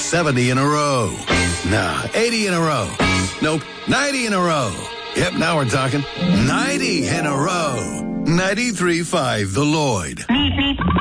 70 in a row. Nah, 80 in a row. Nope, 90 in a row. Yep, now we're talking 90 in a row. 93.5 The Lloyd.